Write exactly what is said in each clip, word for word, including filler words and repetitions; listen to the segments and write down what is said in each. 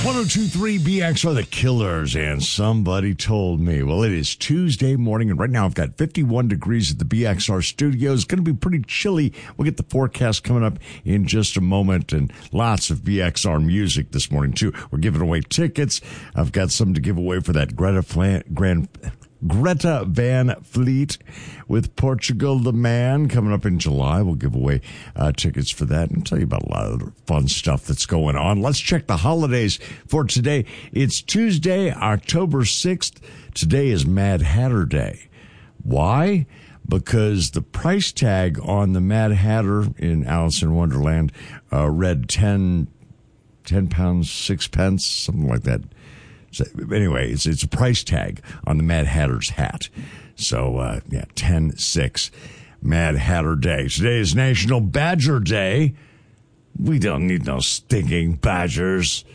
one oh two point three B X R, The Killers, and Somebody Told Me. Well, it is Tuesday morning, and right now I've got fifty-one degrees at the B X R studio. It's going to be pretty chilly. We'll get the forecast coming up in just a moment, and lots of B X R music this morning, too. We're giving away tickets. I've got some to give away for that Greta Flan- Grand... Greta Van Fleet with Portugal the Man coming up in July. We'll give away uh, tickets for that and tell you about a lot of fun stuff that's going on. Let's check the holidays for today. It's Tuesday, October sixth. Today is Mad Hatter Day. Why? Because the price tag on the Mad Hatter in Alice in Wonderland uh, read ten, ten pounds, six pence, something like that. So anyway, it's, it's a price tag on the Mad Hatter's hat. So, uh, yeah, ten six, Mad Hatter Day. Today is National Badger Day. We don't need no stinking badgers.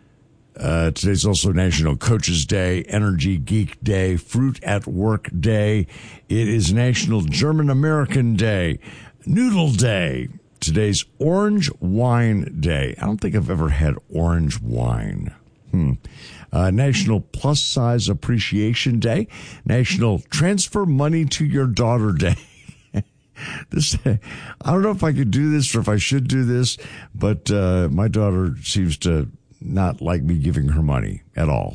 Uh, today's also National Coaches Day, Energy Geek Day, Fruit at Work Day. It is National German American Day, Noodle Day. Today's Orange Wine Day. I don't think I've ever had orange wine. Hmm. Uh, National Plus Size Appreciation Day, National Transfer Money to Your Daughter Day. This, I don't know if I could do this or if I should do this, but uh, my daughter seems to not like me giving her money at all.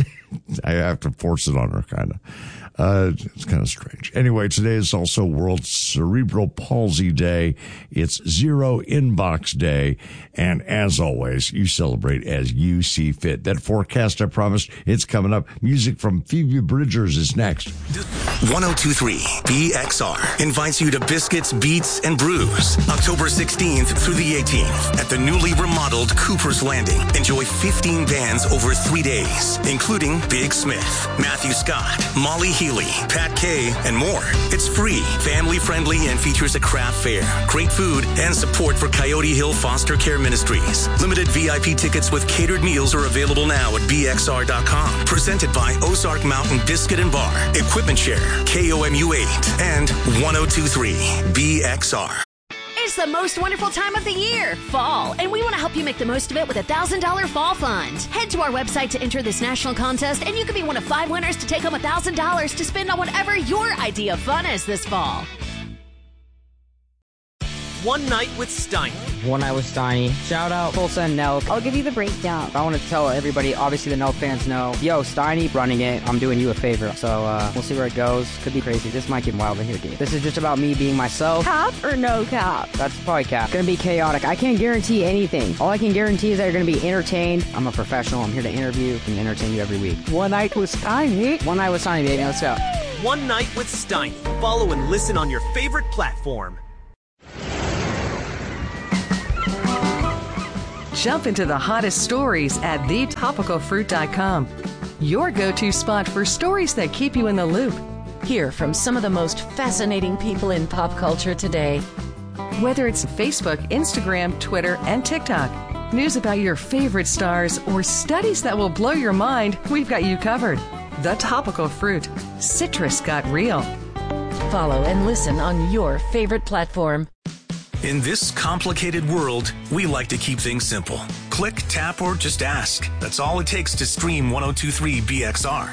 I have to force it on her, kind of. Uh, it's kind of strange. Anyway, today is also World Cerebral Palsy Day. It's Zero Inbox Day. And as always, you celebrate as you see fit. That forecast, I promised, it's coming up. Music from Phoebe Bridgers is next. one oh two point three B X R invites you to Biscuits, Beats, and Brews October sixteenth through the eighteenth at the newly remodeled Cooper's Landing. Enjoy fifteen bands over three days, including Big Smith, Matthew Scott, Molly Healy, Pat Kay, and more. It's free, family-friendly, and features a craft fair, great food, and support for Coyote Hill Foster Care Ministries. Limited V I P tickets with catered meals are available now at B X R dot com. Presented by Ozark Mountain Biscuit and Bar, Equipment Share, K O M U eight, and one oh two point three B X R. It's the most wonderful time of the year, fall, and we want to help you make the most of it with a one thousand dollars Fall Fund. Head to our website to enter this national contest, and you could be one of five winners to take home one thousand dollars to spend on whatever your idea of fun is this fall. One Night with Steiny. One Night with Steiny. Shout out Tulsa and Nelk. I'll give you the breakdown. I want to tell everybody, obviously the Nelk fans know, yo, Steiny running it. I'm doing you a favor. So uh, we'll see where it goes. Could be crazy. This might get wild in here, dude. This is just about me being myself. Cap or no cap? That's probably cap. It's going to be chaotic. I can't guarantee anything. All I can guarantee is that you're going to be entertained. I'm a professional. I'm here to interview and entertain you every week. One Night with Steiny. One Night with Steiny, baby. Let's go. One Night with Steiny. Follow and listen on your favorite platform. Jump into the hottest stories at the topical fruit dot com. Your go-to spot for stories that keep you in the loop. Hear from some of the most fascinating people in pop culture today. Whether it's Facebook, Instagram, Twitter, and TikTok, news about your favorite stars, or studies that will blow your mind, we've got you covered. The Topical Fruit. Citrus got real. Follow and listen on your favorite platform. In this complicated world, we like to keep things simple. Click, tap, or just ask. That's all it takes to stream one oh two point three B X R.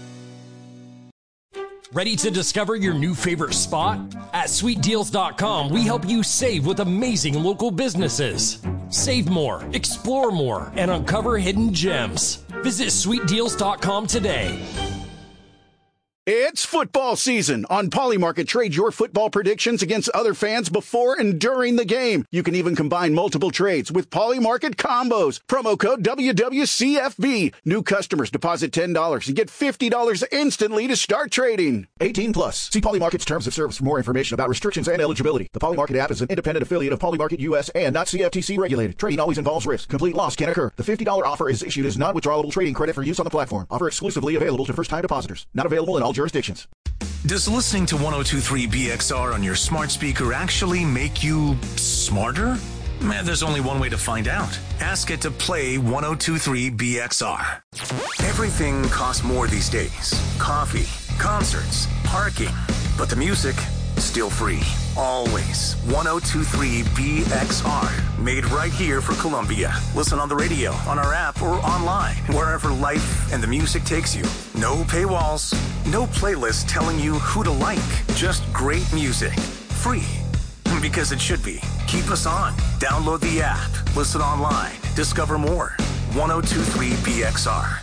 Ready to discover your new favorite spot? At sweet deals dot com, we help you save with amazing local businesses. Save more, explore more, and uncover hidden gems. Visit sweet deals dot com today. It's football season. On Polymarket, trade your football predictions against other fans before and during the game. You can even combine multiple trades with Polymarket combos. Promo code W W C F B. New customers deposit ten dollars and get fifty dollars instantly to start trading. eighteen plus. See Polymarket's terms of service for more information about restrictions and eligibility. The Polymarket app is an independent affiliate of Polymarket U S and not C F T C regulated. Trading always involves risk. Complete loss can occur. The fifty dollars offer is issued as non-withdrawable trading credit for use on the platform. Offer exclusively available to first-time depositors. Not available in all jurisdictions. Does listening to one oh two point three B X R on your smart speaker actually make you smarter? Man, there's only one way to find out. Ask it to play one oh two point three B X R. Everything costs more these days. Coffee, concerts, parking. But the music, still free. Always one oh two point three B X R. Made right here for Columbia. Listen on the radio, on our app, or online, wherever life and the music takes you. No paywalls, no playlist telling you who to like. Just great music. Free. Because it should be. Keep us on. Download the app. Listen online. Discover more. one oh two point three B X R.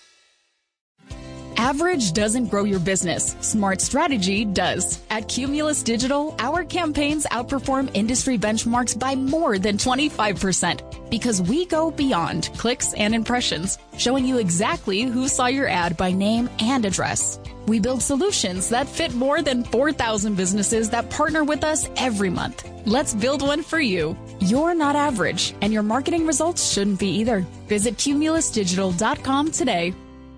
Average doesn't grow your business. Smart strategy does. At Cumulus Digital, our campaigns outperform industry benchmarks by more than twenty-five percent because we go beyond clicks and impressions, showing you exactly who saw your ad by name and address. We build solutions that fit more than four thousand businesses that partner with us every month. Let's build one for you. You're not average, and your marketing results shouldn't be either. Visit cumulus digital dot com today.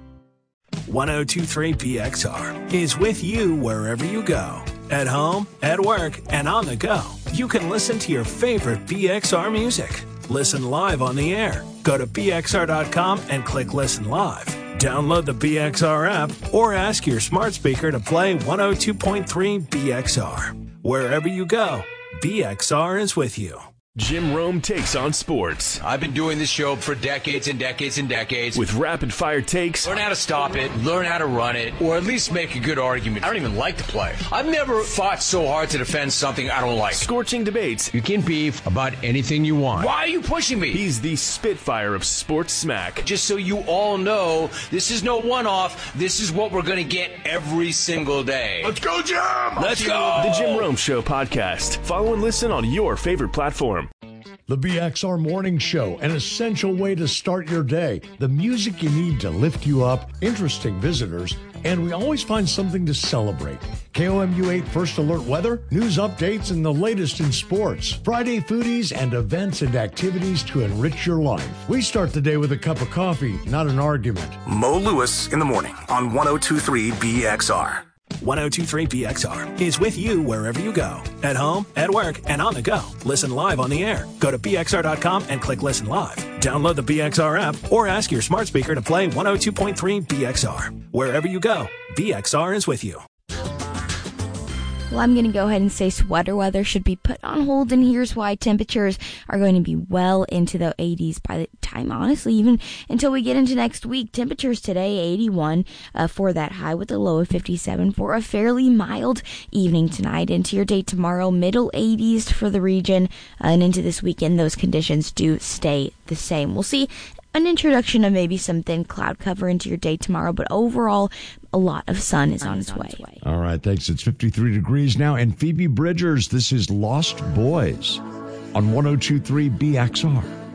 one oh two point three B X R is with you wherever you go. At home, at work, and on the go. You can listen to your favorite B X R music. Listen live on the air. Go to B X R dot com and click Listen Live. Download the B X R app or ask your smart speaker to play one oh two point three B X R. Wherever you go, B X R is with you. Jim Rome takes on sports. I've been doing this show for decades and decades and decades. With rapid-fire takes. Learn how to stop it, learn how to run it, or at least make a good argument. I don't even like to play. I've never fought so hard to defend something I don't like. Scorching debates. You can beef about anything you want. Why are you pushing me? He's the Spitfire of sports smack. Just so you all know, this is no one-off. This is what we're going to get every single day. Let's go, Jim! Let's go! The Jim Rome Show podcast. Follow and listen on your favorite platform. The B X R Morning Show, an essential way to start your day. The music you need to lift you up, interesting visitors, and we always find something to celebrate. K O M U eight First Alert weather, news updates, and the latest in sports. Friday foodies and events and activities to enrich your life. We start the day with a cup of coffee, not an argument. Mo Lewis in the morning on one oh two point three B X R. one oh two point three B X R is with you wherever you go. At home, at work, and on the go. Listen live on the air. Go to B X R dot com and click Listen Live. Download the B X R app or ask your smart speaker to play one oh two point three B X R. Wherever you go, B X R is with you. Well, I'm going to go ahead and say sweater weather should be put on hold, and here's why. Temperatures are going to be well into the eighties by the time, honestly, even until we get into next week. Temperatures today, eighty-one uh, for that high with a low of fifty-seven for a fairly mild evening tonight. Into your day tomorrow, middle eighties for the region, uh, and into this weekend, those conditions do stay the same. We'll see an introduction of maybe some thin cloud cover into your day tomorrow, but overall, a lot of sun is on its way. All right, thanks. It's fifty-three degrees now. And Phoebe Bridgers, this is Lost Boys on one oh two point three B X R.